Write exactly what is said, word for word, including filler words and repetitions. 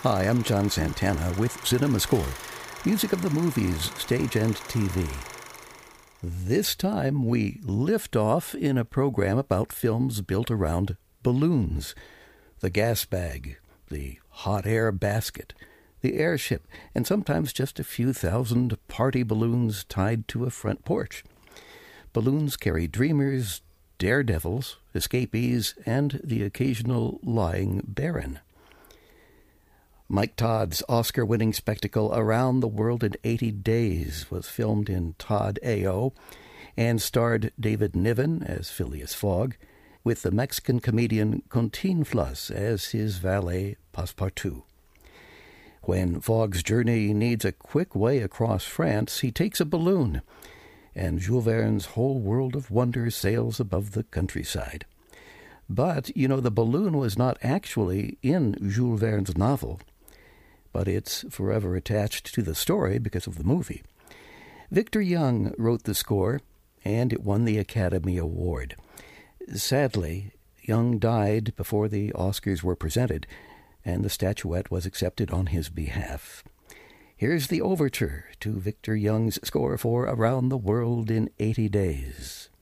Hi, I'm John Santana with Cinema Score, music of the movies, stage and T V. This time we lift off in a program about films built around balloons. The gas bag, the hot air basket, the airship, and sometimes just a few thousand party balloons tied to a front porch. Balloons carry dreamers, daredevils, escapees, and the occasional lying baron. Mike Todd's Oscar-winning spectacle Around the World in eighty days was filmed in Todd A O and starred David Niven as Phileas Fogg, with the Mexican comedian Cantinflas as his valet Passepartout. When Fogg's journey needs a quick way across France, he takes a balloon, and Jules Verne's whole world of wonder sails above the countryside. But, you know, the balloon was not actually in Jules Verne's novel, but it's forever attached to the story because of the movie. Victor Young wrote the score, and it won the Academy Award. Sadly, Young died before the Oscars were presented, and the statuette was accepted on his behalf. Here's the overture to Victor Young's score for Around the World in eighty days.